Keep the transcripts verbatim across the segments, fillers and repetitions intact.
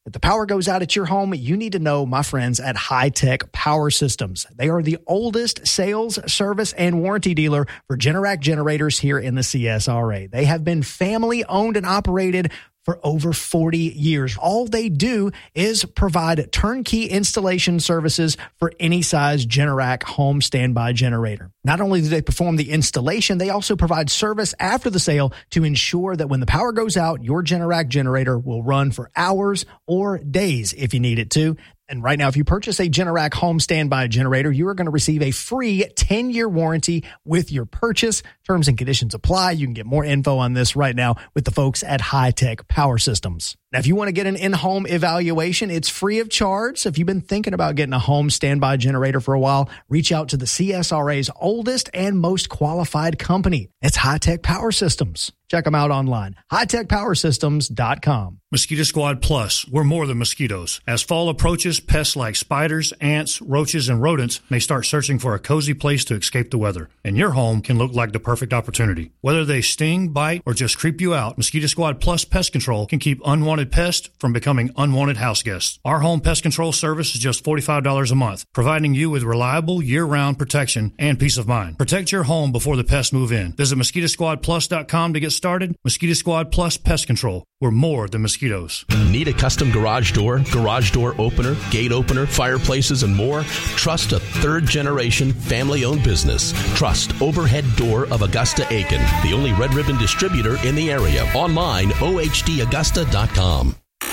If the power goes out at your home, you need to know my friends at High Tech Power Systems. They are the oldest sales, service, and warranty dealer for Generac generators here in the C S R A. They have been family owned and operated for over forty years. All they do is provide turnkey installation services for any size Generac home standby generator. Not only do they perform the installation, they also provide service after the sale to ensure that when the power goes out, your Generac generator will run for hours or days if you need it to. And right now, if you purchase a Generac home standby generator, you are going to receive a free ten-year warranty with your purchase. Terms and conditions apply. You can get more info on this right now with the folks at High Tech Power Systems. Now, if you want to get an in-home evaluation, it's free of charge. So if you've been thinking about getting a home standby generator for a while, reach out to the C S R A's oldest and most qualified company. It's High Tech Power Systems. Check them out online, high tech power systems dot com. Mosquito Squad Plus, we're more than mosquitoes. As fall approaches, pests like spiders, ants, roaches, and rodents may start searching for a cozy place to escape the weather. And your home can look like the perfect opportunity. Whether they sting, bite, or just creep you out, Mosquito Squad Plus Pest Control can keep unwanted pests from becoming unwanted house guests. Our home pest control service is just forty-five dollars a month, providing you with reliable year-round protection and peace of mind. Protect your home before the pests move in. Visit mosquito squad plus dot com to get started. Mosquito Squad Plus Pest Control. We're more than mosquitoes. Need a custom garage door, garage door opener, gate opener, fireplaces, and more? Trust a third-generation family-owned business. Trust Overhead Door of Augusta Aiken, the only Red Ribbon distributor in the area. Online, o h d augusta dot com.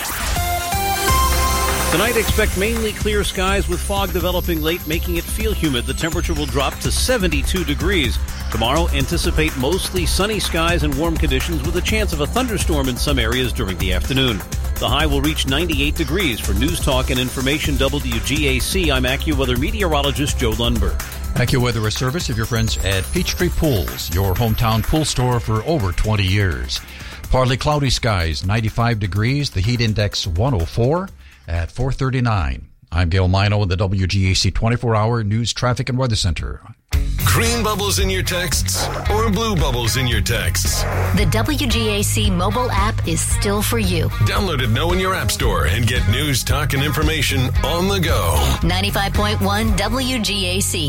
Tonight, expect mainly clear skies with fog developing late, making it feel humid. The temperature will drop to seventy-two degrees. Tomorrow, anticipate mostly sunny skies and warm conditions with a chance of a thunderstorm in some areas during the afternoon. The high will reach ninety-eight degrees. For News Talk and Information W G A C, I'm AccuWeather meteorologist Joe Lundberg. AccuWeather, a service of your friends at Peachtree Pools, your hometown pool store for over twenty years. Partly cloudy skies, ninety-five degrees. The heat index one oh four. At four thirty-nine, I'm Dale Mino in the W G A C twenty-four hour News, Traffic, and Weather Center. Green bubbles in your texts or blue bubbles in your texts? The W G A C mobile app is still for you. Download it now in your app store and get news, talk, and information on the go. ninety-five point one W G A C.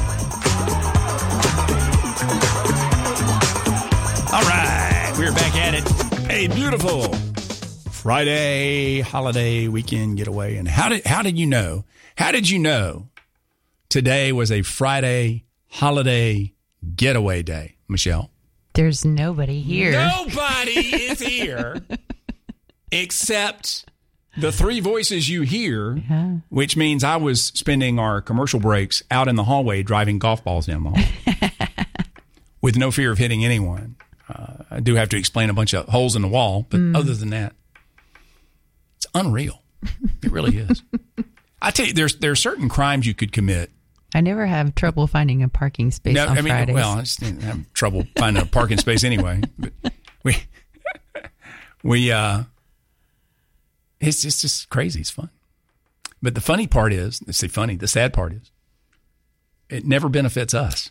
All right, we're back at it. Hey, beautiful Friday holiday weekend getaway. And how did how did you know? How did you know today was a Friday holiday getaway day, Michelle? There's nobody here. Nobody is here except the three voices you hear, yeah. Which means I was spending our commercial breaks out in the hallway driving golf balls down the hall with no fear of hitting anyone. Uh, I do have to explain a bunch of holes in the wall, but mm. other than that, unreal. It really is. I tell you, there's there are certain crimes you could commit. I never have trouble finding a parking space no, on I mean, Fridays. Well, I just have trouble finding a parking space anyway. But we, we, uh, it's it's just crazy. It's fun. But the funny part is, let's say funny, the sad part is, it never benefits us.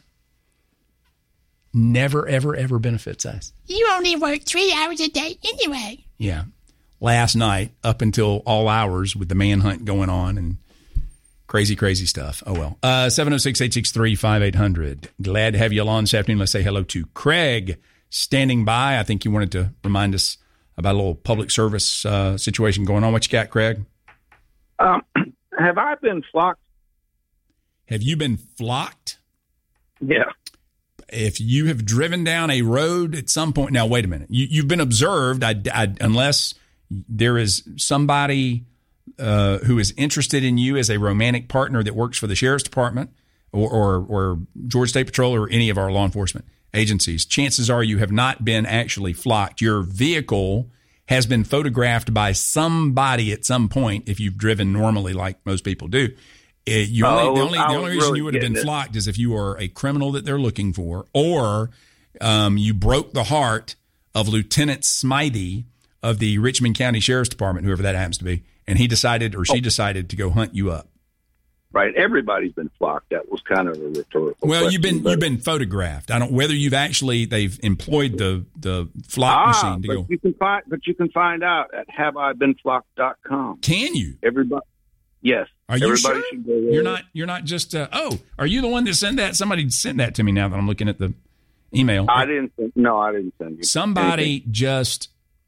Never, ever, ever benefits us. You only work three hours a day anyway. Yeah. Last night up until all hours with the manhunt going on and crazy, crazy stuff. Oh, well. Uh, seven oh six, eight six three, five eight hundred. Glad to have you along this afternoon. Let's say hello to Craig standing by. I think you wanted to remind us about a little public service uh, situation going on. What you got, Craig? Um, have I been flocked? Have you been flocked? Yeah. If you have driven down a road at some point. Now, wait a minute. You, you've been observed, I, I, unless there is somebody uh, who is interested in you as a romantic partner that works for the sheriff's department or, or, or Georgia State Patrol or any of our law enforcement agencies. Chances are you have not been actually flocked. Your vehicle has been photographed by somebody at some point if you've driven normally like most people do. It, you only, oh, the only, the only reason really you would have been it. flocked is if you are a criminal that they're looking for or um, you broke the heart of Lieutenant Smythe of the Richmond County Sheriff's Department, whoever that happens to be, and he decided or she decided to go hunt you up. right? Everybody's been flocked. That was kind of a rhetorical Well, question, you've been but- you've been photographed. I don't whether you've actually they've employed the the flock ah, machine to but go. you can find, but you can find out at have I been flocked dot com. Can you? Everybody, yes. Are you Everybody sure? should go there. You're not. You're not just. Uh, oh, are you the one that sent that? Somebody sent that to me. Now that I'm looking at the email, I didn't. Send, no, I didn't send you. somebody anything. just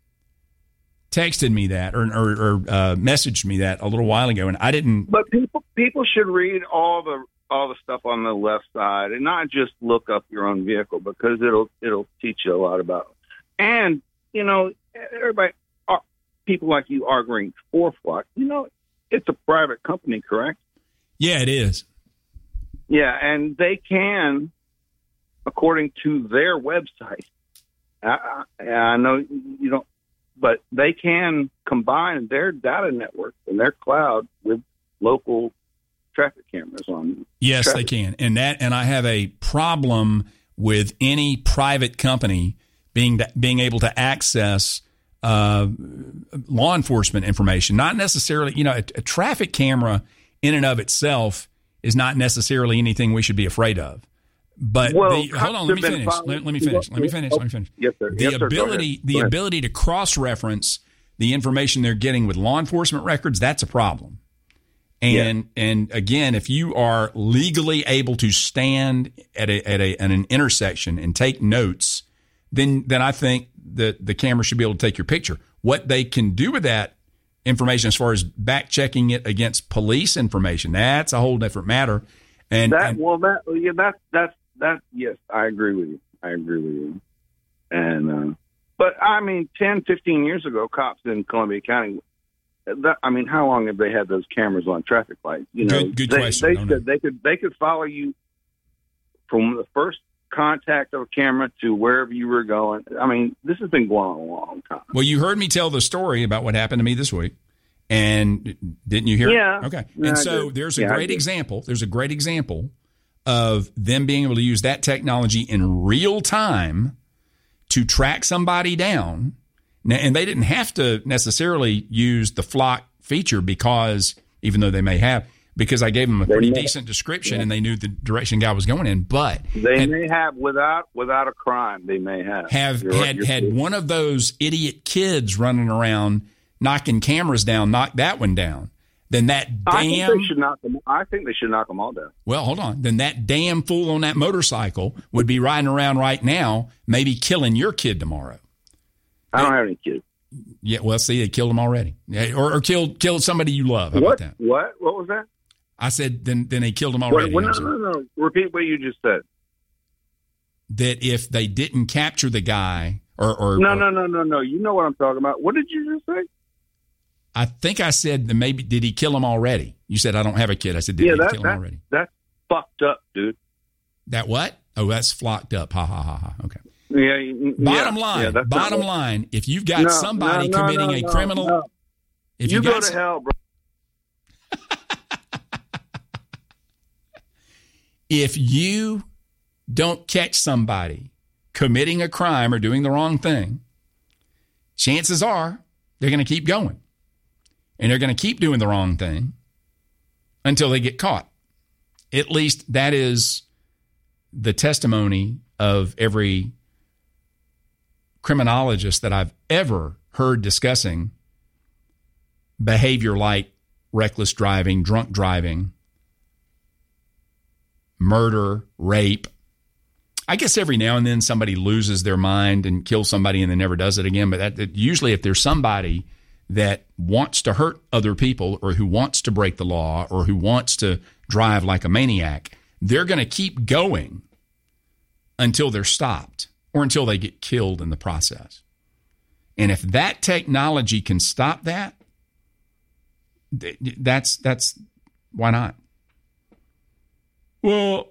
texted me that or or, or uh, messaged me that a little while ago, and I didn't. But people people should read all the all the stuff on the left side and not just look up your own vehicle, because it'll it'll teach you a lot about it. And you know, everybody, uh, people like you arguing for flock, you know, it's a private company, correct? Yeah, it is. Yeah, and they can, according to their website, I, I, I know you don't, but they can combine their data network and their cloud with local traffic cameras on. Yes, traffic. they can, and that, and I have a problem with any private company being being able to access uh, law enforcement information. Not necessarily, you know, a, a traffic camera in and of itself is not necessarily anything we should be afraid of. But Well, the, hold on, let me cops have finish. been following- Let, let me finish. Let me finish. Let me finish. Yes, sir. The Yes, sir. Go ability, ahead. the Go ahead. ability to cross-reference the information they're getting with law enforcement records, that's a problem. And yeah. and again, if you are legally able to stand at a, at a at an intersection and take notes, then then I think that the camera should be able to take your picture. What they can do with that information, as far as back checking it against police information, that's a whole different matter. And that and, well, that yeah, that's that's that. Yes, I agree with you. I agree with you. And uh, but I mean, ten, fifteen years ago, cops in Columbia County. That, I mean, how long have they had those cameras on traffic lights? You know, good, good they, question. They Don't could know. they could they could follow you from the first contact of a camera to wherever you were going. I mean, this has been going on a long time. Well, you heard me tell the story about what happened to me this week, and didn't you hear Yeah. it? Okay. Yeah, and I so did. there's a Yeah, I great did. example. There's a great example of them being able to use that technology in real time to track somebody down. Now, and they didn't have to necessarily use the flock feature, because even though they may have, because I gave them a They pretty may- decent description and they knew the direction guy was going in. But They had, may have without without a crime. They may have have You're right. had You're- had one of those idiot kids running around knocking cameras down, knock that one down. Then that I think damn they should knock them. I think they should knock them all down. well, hold on. Then that damn fool on that motorcycle would be riding around right now, maybe killing your kid tomorrow. I don't have any kids. Yeah, well, see, they killed him already, yeah, or, or killed killed somebody you love. How What? about that? What? What was that? I said, then then they killed him What, already. what, no, I'm sorry. no, no. Repeat what you just said. That if they didn't capture the guy, or, or No, or- no, no, no, no. You know what I'm talking about. What did you just say? I think I said that maybe did he kill him already? You said I don't have a kid. I said did yeah, he that, kill him that, already? that's fucked up, dude. That what? Oh, that's flocked up. Ha ha ha ha. Okay. Yeah. you- Bottom yeah, line, yeah, that's bottom not- line. If you've got No, somebody no, no, committing no, a no, criminal, no. if you you, go got to hell, bro. if you don't catch somebody committing a crime or doing the wrong thing, chances are they're going to keep going. And they're going to keep doing the wrong thing until they get caught. At least that is the testimony of every criminologist that I've ever heard discussing behavior like reckless driving, drunk driving, murder, rape. I guess every now and then somebody loses their mind and kills somebody and then never does it again. But that, that usually if there's somebody that wants to hurt other people or who wants to break the law or who wants to drive like a maniac, they're going to keep going until they're stopped or until they get killed in the process. And if that technology can stop that, that's that's why not? Well,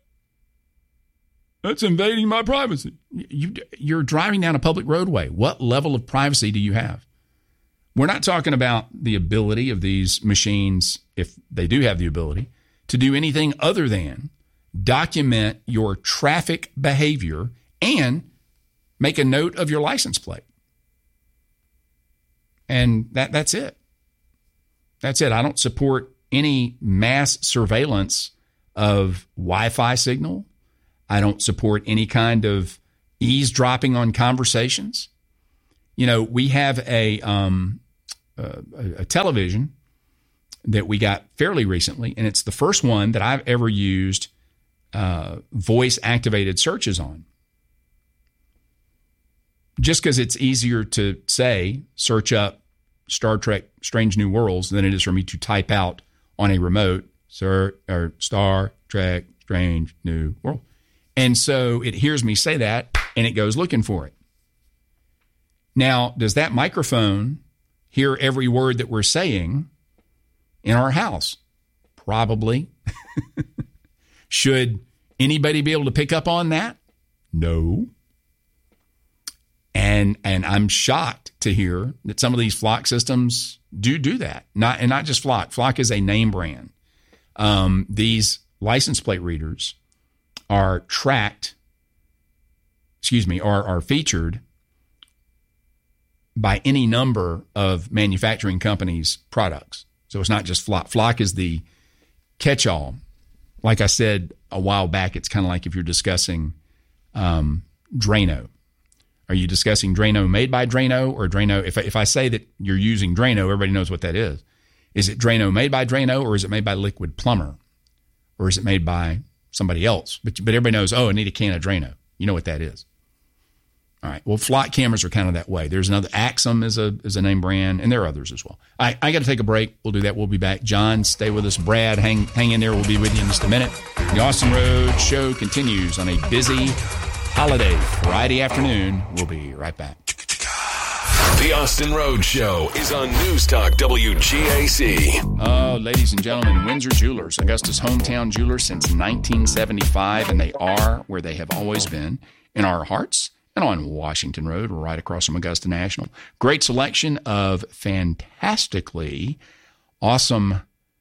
that's invading my privacy. You, you're driving down a public roadway. What level of privacy do you have? We're not talking about the ability of these machines, if they do have the ability, to do anything other than document your traffic behavior and make a note of your license plate. And that that's it. That's it. I don't support any mass surveillance of Wi-Fi signal. I don't support any kind of eavesdropping on conversations. You know, we have a um, a, a television that we got fairly recently, and it's the first one that I've ever used uh, voice-activated searches on. Just because it's easier to say, search up Star Trek Strange New Worlds than it is for me to type out on a remote, Sir, or Star Trek Strange New World. And so it hears me say that, and it goes looking for it. Now, does that microphone hear every word that we're saying in our house? Probably. Should anybody be able to pick up on that? No. And and I'm shocked to hear that some of these Flock systems do do that. Not and not just Flock. Flock is a name brand. Um, these license plate readers are tracked, excuse me, are are featured by any number of manufacturing companies' products. So it's not just Flock. Flock is the catch-all. Like I said a while back, it's kind of like if you're discussing um, Drano. Are you discussing Drano made by Drano or Drano? If I, if I say that you're using Drano, everybody knows what that is. Is it Drano made by Drano, or is it made by Liquid Plumr? Or is it made by somebody else? But, but everybody knows, oh, I need a can of Drano. You know what that is. All right. Well, Flock cameras are kind of that way. There's another, Axum is a is a name brand, and there are others as well. I, I got to take a break. We'll do that. We'll be back. John, stay with us. Brad, hang hang in there. We'll be with you in just a minute. The Austin Road Show continues on a busy holiday Friday afternoon. We'll be right back. The Austin Road Show is on News Talk W G A C. Oh, ladies and gentlemen, Windsor Jewelers, Augusta's hometown jeweler since nineteen seventy-five, and they are where they have always been, in our hearts and on Washington Road, right across from Augusta National. Great selection of fantastically awesome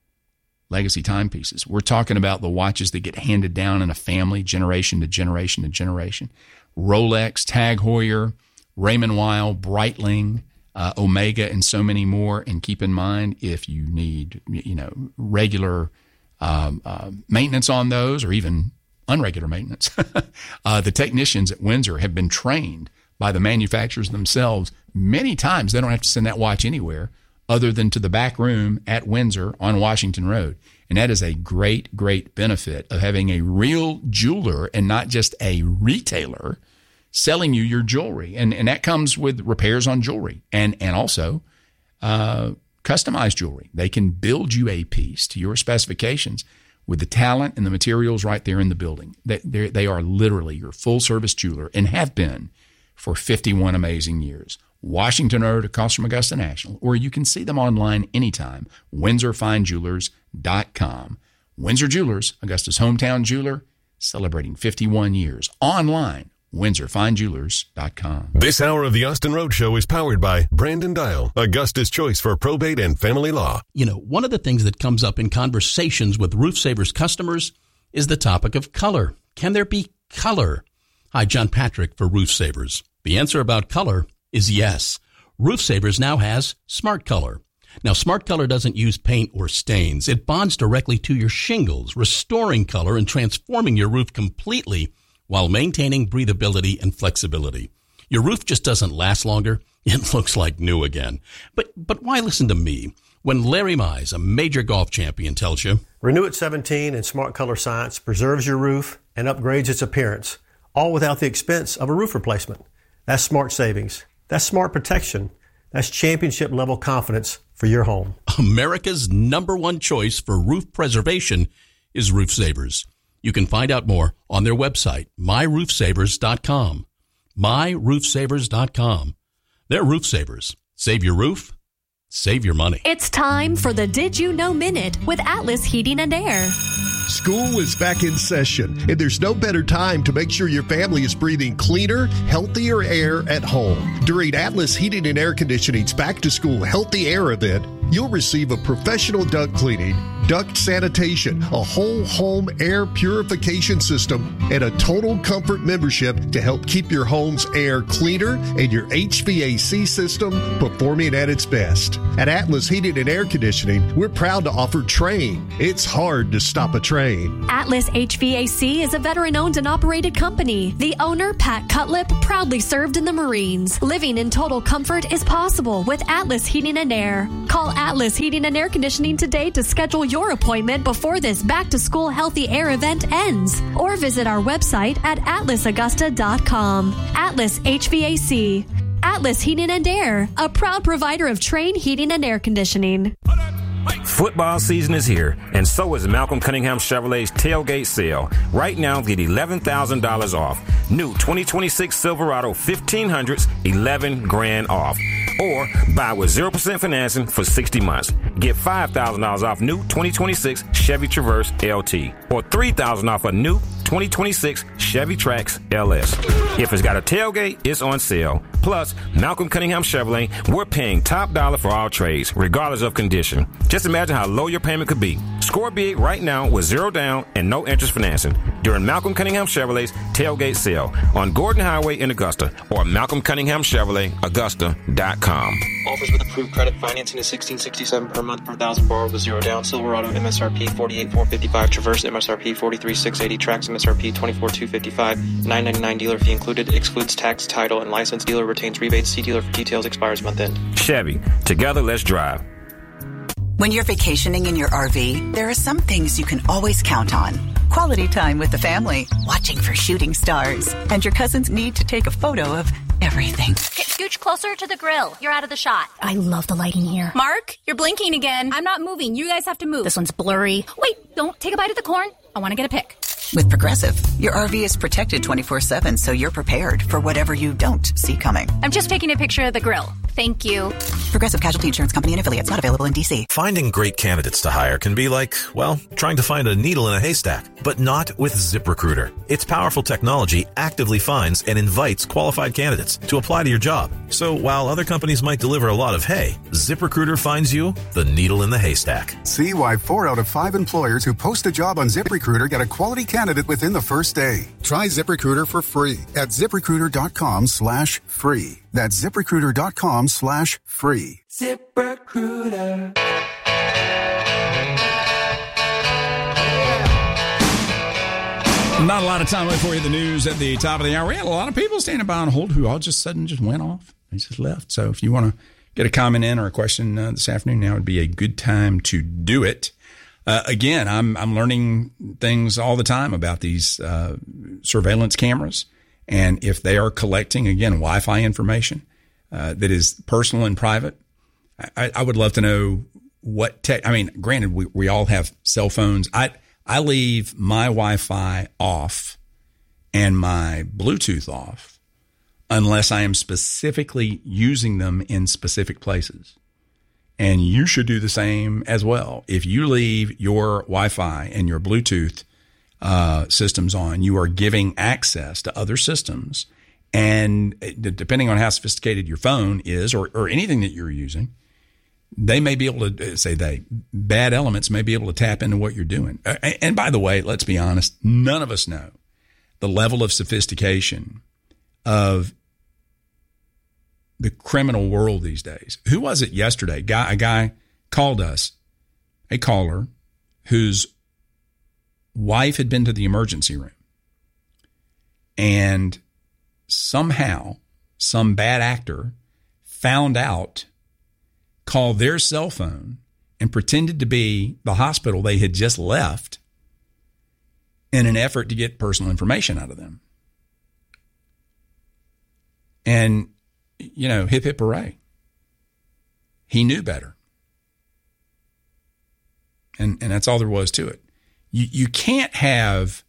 legacy timepieces. We're talking about the watches that get handed down in a family, generation to generation to generation. Rolex, Tag Heuer, Raymond Weil, Breitling, uh, Omega, and so many more. And keep in mind, if you need, you know, regular um, uh, maintenance on those, or even unregular maintenance, uh, the technicians at Windsor have been trained by the manufacturers themselves. Many times they don't have to send that watch anywhere other than to the back room at Windsor on Washington Road. And that is a great, great benefit of having a real jeweler and not just a retailer selling you your jewelry. And and that comes with repairs on jewelry and, and also uh, customized jewelry. They can build you a piece to your specifications with the talent and the materials right there in the building. They, they are literally your full-service jeweler and have been for fifty-one amazing years. Washington Road across from Augusta National, or you can see them online anytime, windsor fine jewelers dot com. Windsor Jewelers, Augusta's hometown jeweler, celebrating fifty-one years. Online, windsor fine jewelers dot com. This hour of the Austin Road Show is powered by Brandon Dial, Augusta's choice for probate and family law. You know, one of the things that comes up in conversations with Roof Savers customers is the topic of color. Can there be color? Hi, John Patrick for Roof Savers. The answer about color is yes. Roof Savers now has Smart Color. Now, Smart Color doesn't use paint or stains. It bonds directly to your shingles, restoring color and transforming your roof completely while maintaining breathability and flexibility. Your roof just doesn't last longer. It looks like new again. But but why listen to me when Larry Mize, a major golf champion, tells you, Renew at seventeen and Smart Color Science preserves your roof and upgrades its appearance, all without the expense of a roof replacement. That's smart savings. That's smart protection. That's championship-level confidence for your home. America's number one choice for roof preservation is Roof Savers. You can find out more on their website, my roof savers dot com. my roof savers dot com. They're Roof Savers. Save your roof, save your money. It's time for the Did You Know Minute with Atlas Heating and Air. School is back in session, and there's no better time to make sure your family is breathing cleaner, healthier air at home. During Atlas Heating and Air Conditioning's Back to School Healthy Air event, you'll receive a professional duct cleaning, duct sanitation, a whole home air purification system, and a Total Comfort membership to help keep your home's air cleaner and your H V A C system performing at its best. At Atlas Heating and Air Conditioning, we're proud to offer Trane. It's hard to stop a train. Atlas H V A C is a veteran-owned and operated company. The owner, Pat Cutlip, proudly served in the Marines. Living in total comfort is possible with Atlas Heating and Air. Call Atlas Heating and Air Conditioning today to schedule your appointment before this back-to-school healthy air event ends. Or visit our website at atlas augusta dot com. Atlas H V A C. Atlas Heating and Air, a proud provider of Trane Heating and Air Conditioning. Football season is here, and so is Malcolm Cunningham Chevrolet's tailgate sale. Right now, get eleven thousand dollars off. New twenty twenty-six Silverado fifteen hundreds, eleven grand off. Or buy with zero percent financing for sixty months. Get five thousand dollars off new twenty twenty-six Chevy Traverse L T. Or three thousand dollars off a new twenty twenty-six Chevy Trax L S. If it's got a tailgate, it's on sale. Plus, Malcolm Cunningham Chevrolet, we're paying top dollar for all trades, regardless of condition. Just imagine how low your payment could be. Score big right now with zero down and no interest financing during Malcolm Cunningham Chevrolet's tailgate sale on Gordon Highway in Augusta or Malcolm Cunningham Chevrolet Augusta dot com. Offers with approved credit financing is sixteen sixty-seven per month per thousand borrowed with zero down. Silverado M S R P forty-eight four fifty-five. Traverse M S R P forty-three six eighty. Trax M S R P twenty-four two fifty-five. nine ninety-nine dealer fee included. Excludes tax, title, and license. Dealer retains rebates. See dealer for details. Expires month end. Chevy. Together, let's drive. When you're vacationing in your R V, there are some things you can always count on. Quality time with the family, watching for shooting stars, and your cousin's need to take a photo of everything. Okay, scooch closer to the grill. You're out of the shot. I love the lighting here. Mark, you're blinking again. I'm not moving. You guys have to move. This one's blurry. Wait, don't take a bite of the corn. I want to get a pic. With Progressive, your R V is protected twenty-four seven, so you're prepared for whatever you don't see coming. I'm just taking a picture of the grill. Thank you. Progressive Casualty Insurance Company and affiliates, not available in D C. Finding great candidates to hire can be like, well, trying to find a needle in a haystack, but not with ZipRecruiter. Its powerful technology actively finds and invites qualified candidates to apply to your job. So while other companies might deliver a lot of hay, ZipRecruiter finds you the needle in the haystack. See why four out of five employers who post a job on ZipRecruiter get a quality candidate within the first day. Try ZipRecruiter for free at ZipRecruiter.com slash free. That's ZipRecruiter.com slash free. ZipRecruiter. Not a lot of time left for you. The news at the top of the hour. We had a lot of people standing by on hold who all just sudden just went off. They just left. So if you want to get a comment in or a question uh, this afternoon, now would be a good time to do it. Uh, again, I'm I'm learning things all the time about these uh, surveillance cameras, and if they are collecting, again, Wi-Fi information uh, that is personal and private, I, I would love to know what tech. I mean, granted, we, we all have cell phones. I I leave my Wi-Fi off and my Bluetooth off unless I am specifically using them in specific places. And you should do the same as well. If you leave your Wi-Fi and your Bluetooth uh, systems on, you are giving access to other systems. And depending on how sophisticated your phone is or, or anything that you're using, they may be able to, say they, bad elements may be able to tap into what you're doing. And by the way, let's be honest, none of us know the level of sophistication of the criminal world these days. Who was it yesterday? Guy, a guy called us, a caller whose wife had been to the emergency room. And somehow some bad actor found out, called their cell phone and pretended to be the hospital they had just left in an effort to get personal information out of them. And you know, hip, hip, hooray. He knew better. And and that's all there was to it. You you can't have,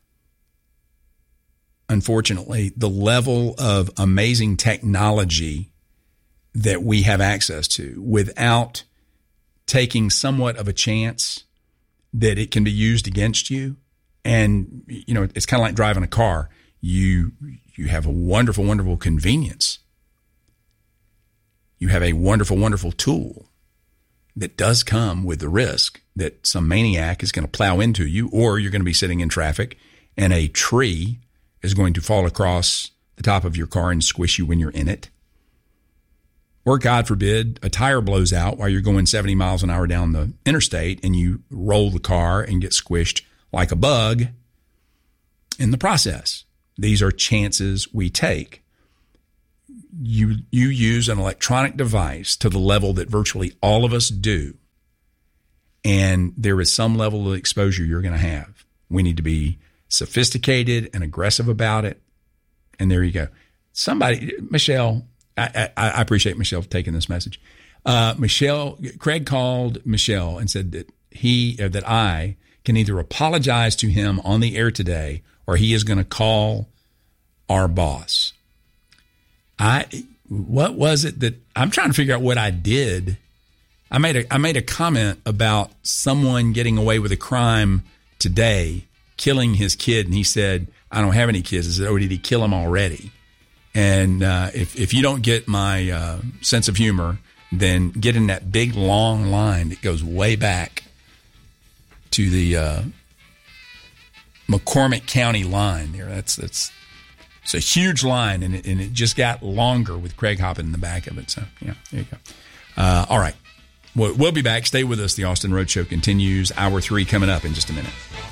unfortunately, the level of amazing technology that we have access to without taking somewhat of a chance that it can be used against you. And, you know, it's kind of like driving a car. You you have a wonderful, wonderful convenience. You have a wonderful, wonderful tool that does come with the risk that some maniac is going to plow into you, or you're going to be sitting in traffic and a tree is going to fall across the top of your car and squish you when you're in it. Or, God forbid, a tire blows out while you're going seventy miles an hour down the interstate and you roll the car and get squished like a bug in the process. These are chances we take. You, you use an electronic device to the level that virtually all of us do, and there is some level of exposure you're going to have. We need to be sophisticated and aggressive about it. And there you go. Somebody, Michelle, I, I, I appreciate Michelle taking this message. Uh, Michelle, Craig called Michelle and said that he, uh, that I can either apologize to him on the air today or he is going to call our boss. I, what was it that I'm trying to figure out what I did. I made a, I made a comment about someone getting away with a crime today, killing his kid. And he said, I don't have any kids. I said, oh, did he kill him already? And uh, if if you don't get my uh, sense of humor, then get in that big long line that goes way back to the uh, McCormick County line there. That's that's it's a huge line, and it, and it just got longer with Craig hopping in the back of it. So yeah, there you go. Uh, all right, we'll, we'll be back. Stay with us. The Austin Roadshow continues. Hour three coming up in just a minute.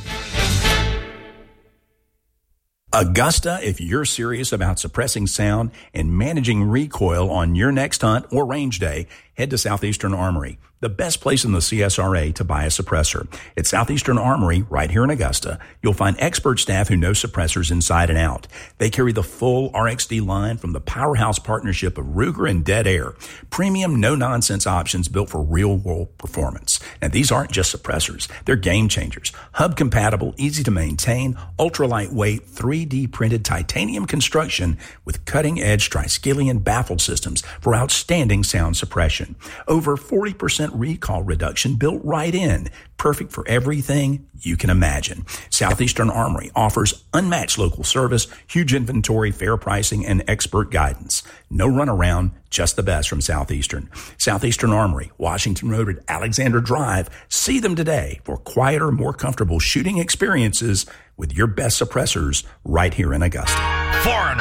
Augusta, if you're serious about suppressing sound and managing recoil on your next hunt or range day, head to Southeastern Armory, the best place in the C S R A to buy a suppressor. At Southeastern Armory, right here in Augusta, you'll find expert staff who know suppressors inside and out. They carry the full R X D line from the powerhouse partnership of Ruger and Dead Air. Premium, no-nonsense options built for real-world performance. Now, these aren't just suppressors. They're game changers. Hub-compatible, easy to maintain, ultra-lightweight, three D printed titanium construction with cutting-edge Triskelion baffled systems for outstanding sound suppression. Over forty percent recall reduction built right in. Perfect for everything you can imagine. Southeastern Armory offers unmatched local service, huge inventory, fair pricing, and expert guidance. No runaround, just the best from Southeastern. Southeastern Armory, Washington Road at Alexander Drive. See them today for quieter, more comfortable shooting experiences with your best suppressors right here in Augusta. Foreigner,